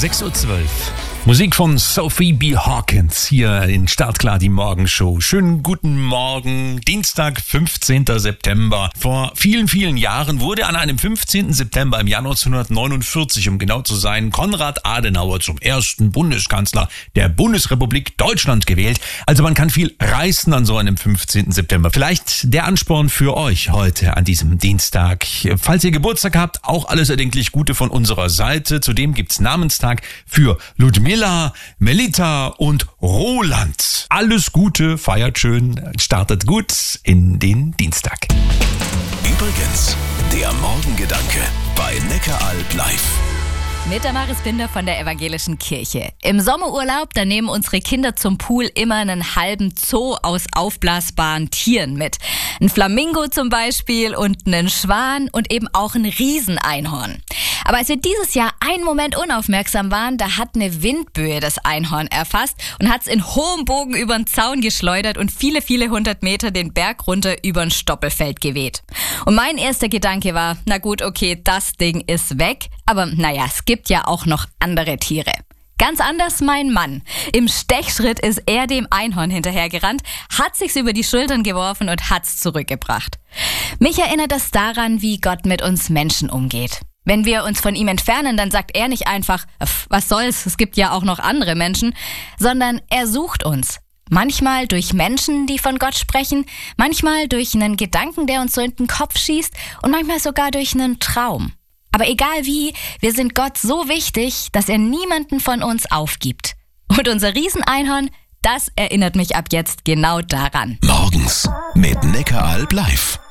6:12 Uhr. Musik von Sophie B. Hawkins hier in Startklar, die Morgenshow. Schönen guten Morgen, Dienstag, 15. September. Vor vielen, vielen Jahren wurde an einem 15. September im Jahr 1949, um genau zu sein, Konrad Adenauer zum ersten Bundeskanzler der Bundesrepublik Deutschland gewählt. Also man kann viel reißen an so einem 15. September. Vielleicht der Ansporn für euch heute an diesem Dienstag. Falls ihr Geburtstag habt, auch alles erdenklich Gute von unserer Seite. Zudem gibt's Namenstag für Ludmilla, Melita und Roland. Alles Gute, feiert schön, startet gut in den Dienstag. Übrigens, der Morgengedanke bei Neckaralb live. Mit der Maris Binder von der Evangelischen Kirche. Im Sommerurlaub, da nehmen unsere Kinder zum Pool immer einen halben Zoo aus aufblasbaren Tieren mit. Ein Flamingo zum Beispiel und einen Schwan und eben auch ein Rieseneinhorn. Aber als wir dieses Jahr einen Moment unaufmerksam waren, da hat eine Windböe das Einhorn erfasst und hat es in hohem Bogen über den Zaun geschleudert und viele, viele 100 Meter den Berg runter über ein Stoppelfeld geweht. Und mein erster Gedanke war, na gut, okay, das Ding ist weg. Aber naja, es gibt ja auch noch andere Tiere. Ganz anders mein Mann. Im Stechschritt ist er dem Einhorn hinterhergerannt, hat sich's über die Schultern geworfen und hat's zurückgebracht. Mich erinnert das daran, wie Gott mit uns Menschen umgeht. Wenn wir uns von ihm entfernen, dann sagt er nicht einfach, was soll's, es gibt ja auch noch andere Menschen, sondern er sucht uns. Manchmal durch Menschen, die von Gott sprechen, manchmal durch einen Gedanken, der uns so in den Kopf schießt und manchmal sogar durch einen Traum. Aber egal wie, wir sind Gott so wichtig, dass er niemanden von uns aufgibt. Und unser Rieseneinhorn, das erinnert mich ab jetzt genau daran. Morgens mit Neckaralb live.